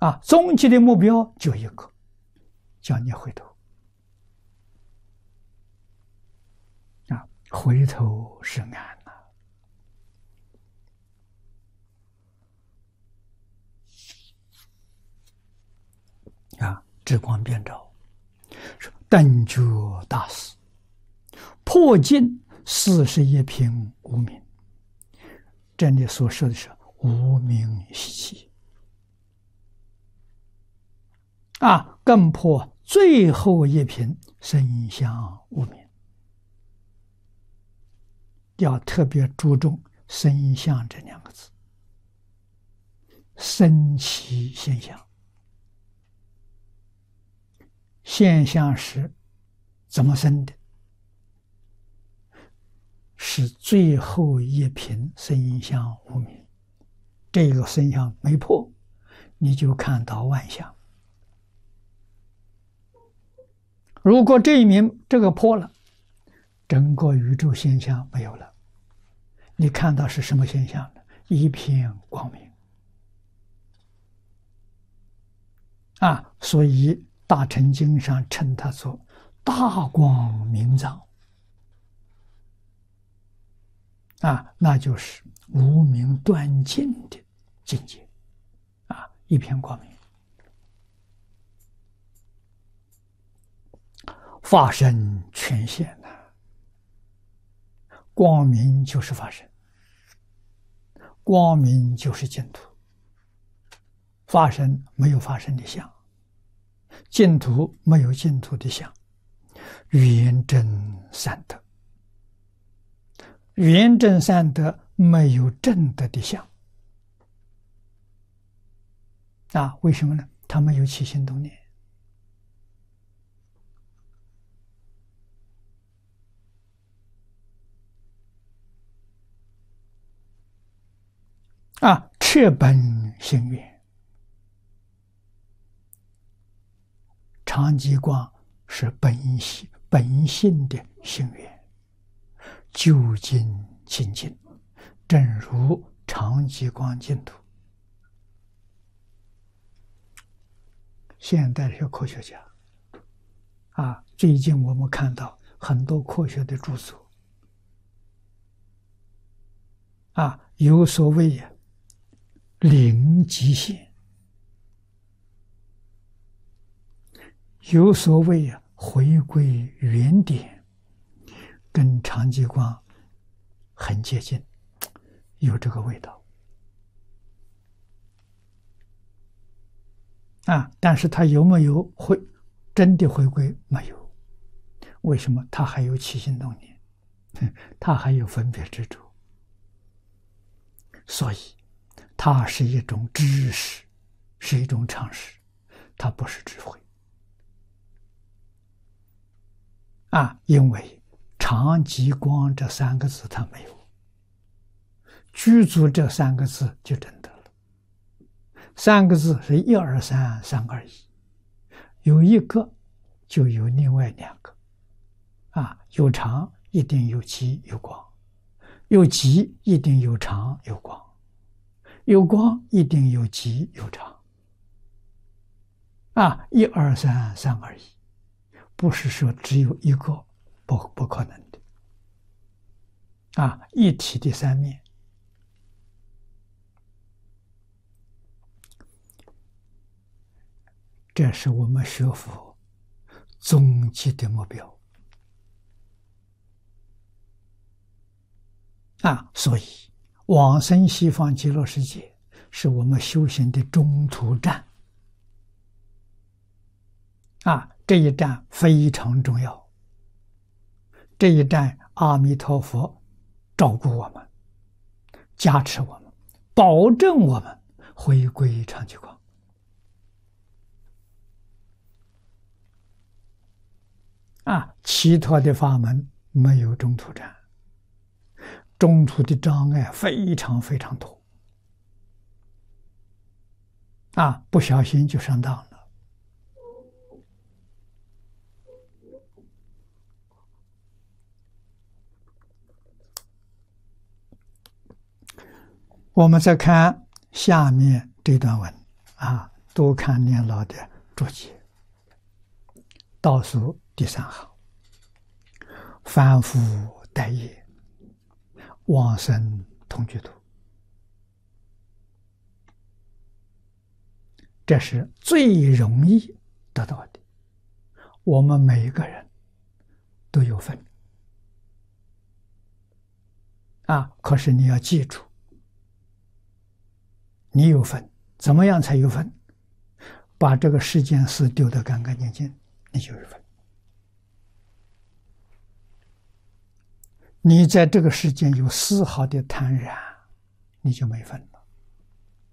终极的目标就一个，叫你回头。回头是岸智光遍照，说等觉大师破尽41品无明，这里所说的是无明习气更破最后一品身相无明。要特别注重身相这2个字，生起现象。现象是怎么生的？是最后一品身相无明，这个身相没破，你就看到万象。如果这一名这个破了，整个宇宙现象没有了，你看到是什么现象呢？一片光明所以大乘经上称它做大光明藏那就是无明断尽的境界一片光明。法身全现光明就是法身，光明就是净土。法身没有法身的相，净土没有净土的相。圆正三德，圆正三德没有正德的相为什么呢？它没有起心动念彻本性愿。常寂光是本性的性愿，究竟清净，正如常寂光净土。现代的科学家最近我们看到很多科学的著作有所谓零极限，有所谓回归原点，跟常寂光很接近，有这个味道但是它有没有真的回归？没有。为什么？它还有起心动念，它还有分别执着，所以它是一种知识，是一种常识，它不是智慧因为常寂光这3个字它没有，具足这3个字就真得了。3个字是1、2、3，三个而已，有一个就有另外2个有常一定有寂有光，有寂一定有常有光，有光一定有寂有常1、2、3，三个而已，不是说只有一个，不可能的一体的3面。这是我们学佛终极的目标所以往生西方极乐世界是我们修行的中途站这一站非常重要。这一站阿弥陀佛照顾我们，加持我们，保证我们回归常寂光其他的法门没有中途站，中途的障碍非常非常多不小心就上当了。我们再看下面这段文多看年老的注解，倒数第3行，凡夫待业，往生同居土。这是最容易得到的，我们每一个人都有份可是你要记住，你有份，怎么样才有份？把这个世间事丢得干干净净，你就有份。你在这个世间有丝毫的贪染，你就没份。